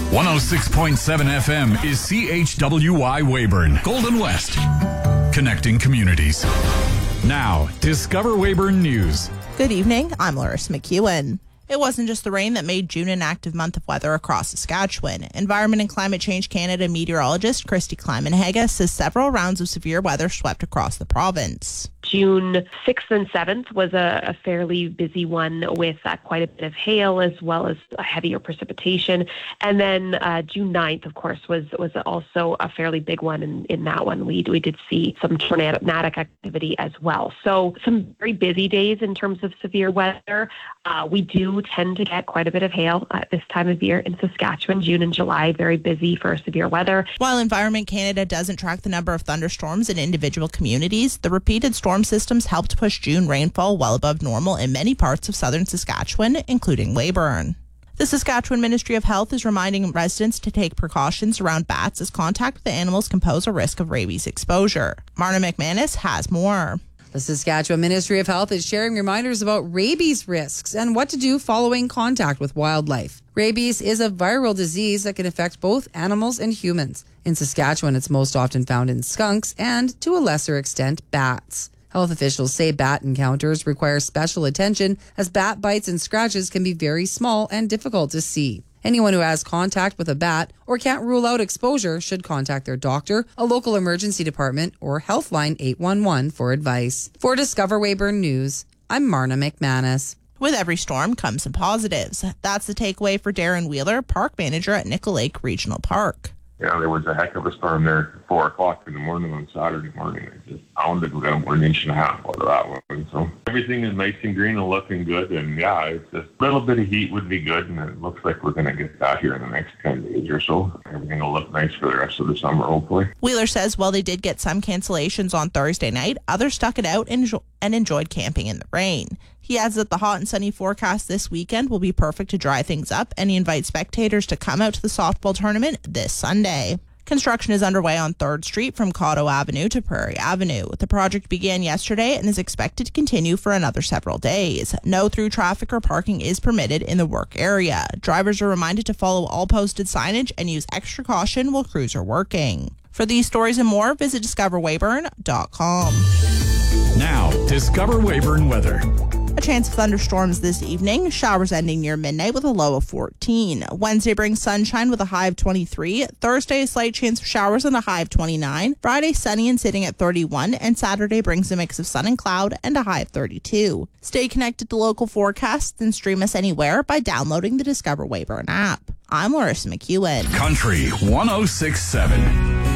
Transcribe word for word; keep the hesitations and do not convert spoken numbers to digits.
one oh six point seven F M is C H W Y Weyburn, Golden West. Connecting communities. Now, Discover Weyburn News. Good evening, I'm Larissa McEwen. It wasn't just the rain that made June an active month of weather across Saskatchewan. Environment and Climate Change Canada meteorologist Christy Kleiman-Haga says several rounds of severe weather swept across the province. June sixth and seventh was a, a fairly busy one with uh, quite a bit of hail as well as heavier precipitation. And then uh, June ninth, of course, was was also a fairly big one. In, in that one, we, we did see some tornadic activity as well. So some very busy days in terms of severe weather. Uh, we do tend to get quite a bit of hail at this time of year in Saskatchewan. June and July, very busy for severe weather. While Environment Canada doesn't track the number of thunderstorms in individual communities, the repeated storm systems helped push June rainfall well above normal in many parts of southern Saskatchewan, including Weyburn. The Saskatchewan Ministry of Health is reminding residents to take precautions around bats as contact with the animals can pose a risk of rabies exposure. Marna McManus has more. The Saskatchewan Ministry of Health is sharing reminders about rabies risks and what to do following contact with wildlife. Rabies is a viral disease that can affect both animals and humans. In Saskatchewan, it's most often found in skunks and, to a lesser extent, bats. Health officials say bat encounters require special attention as bat bites and scratches can be very small and difficult to see. Anyone who has contact with a bat or can't rule out exposure should contact their doctor, a local emergency department, or Healthline eight one one for advice. For Discover Weyburn News, I'm Marna McManus. With every storm comes some positives. That's the takeaway for Darren Wheeler, park manager at Nickel Lake Regional Park. Yeah, there was a heck of a storm there at four o'clock in the morning on Saturday morning. It just pounded. We got about an inch and a half out of that one. So everything is nice and green and looking good. And yeah, it's just a little bit of heat would be good. And it looks like we're going to get that here in the next ten days or so. Everything will look nice for the rest of the summer, hopefully. Wheeler says while they did get some cancellations on Thursday night, others stuck it out and, and enjoyed camping in the rain. He adds that the hot and sunny forecast this weekend will be perfect to dry things up, and he invites spectators to come out to the softball tournament this Sunday. Construction is underway on third Street from Cotto Avenue to Prairie Avenue. The project began yesterday and is expected to continue for another several days. No through traffic or parking is permitted in the work area. Drivers are reminded to follow all posted signage and use extra caution while crews are working. For these stories and more, visit discover weyburn dot com. Now, Discover Weyburn weather. A chance of thunderstorms this evening, showers ending near midnight with a low of fourteen. Wednesday brings sunshine with a high of twenty-three. Thursday, a slight chance of showers and a high of twenty-nine. Friday, sunny and sitting at thirty-one. And Saturday brings a mix of sun and cloud and a high of thirty-two. Stay connected to local forecasts and stream us anywhere by downloading the Discover Weyburn app. I'm Larissa McEwen. Country one oh six point seven.